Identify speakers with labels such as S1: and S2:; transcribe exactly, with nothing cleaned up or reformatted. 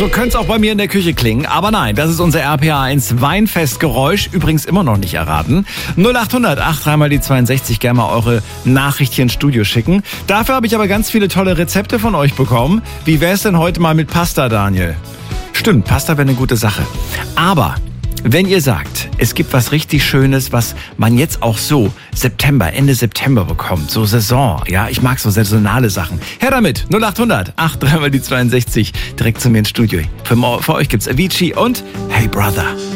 S1: So könnte es auch bei mir in der Küche klingen. Aber nein, das ist unser R P A eins Weinfestgeräusch. Übrigens immer noch nicht erraten. null acht hundert acht drei mal die zweiundsechzig. Gerne mal eure Nachricht hier ins Studio schicken. Dafür habe ich aber ganz viele tolle Rezepte von euch bekommen. Wie wäre es denn heute mal mit Pasta, Daniel? Stimmt, Pasta wäre eine gute Sache. Aber wenn ihr sagt, es gibt was richtig Schönes, was man jetzt auch so September, Ende September bekommt, so Saison, ja, ich mag so saisonale Sachen. Her damit, null acht hundert acht drei mal die zweiundsechzig, direkt zu mir ins Studio. Für, für euch gibt's Avicii und Hey Brother.